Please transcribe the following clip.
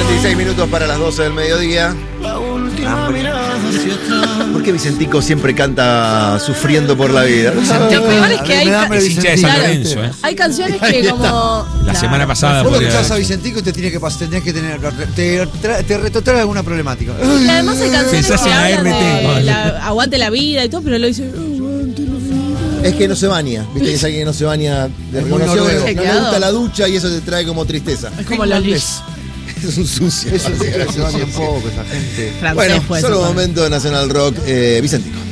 36 minutos para las 12 del mediodía. ¿Por qué Vicentico siempre canta sufriendo por la vida? Lo peor es que Es hincha de San Lorenzo, hay canciones que como... La semana pasada Vos lo podría escuchás a haber- Vicentico y tendrías que tener. Te retrotrae alguna problemática. Y además hay canciones Pensás que en hablan ART. de aguante la vida y todo, pero lo dice... "Aguante la vida". Es que no se baña, ¿viste? Que es alguien que no se baña de Es muy reconoción. noruego. No le gusta la ducha y eso te trae como tristeza. Es como los Luis. Es un sucio. Eso se baña poco esa gente. Francés Bueno, puede solo ser. momento de Nacional Rock. Vicentico.